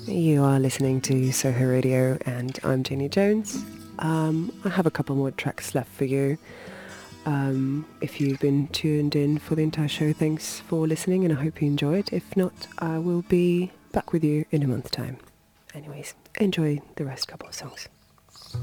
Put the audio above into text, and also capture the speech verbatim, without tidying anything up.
You are listening to Soho Radio and I'm Jenny Jones. Um, I have a couple more tracks left for you. Um, if you've been tuned in for the entire show, thanks for listening and I hope you enjoyed. If not, I will be back with you in a month's time. Anyways, enjoy the rest couple of songs.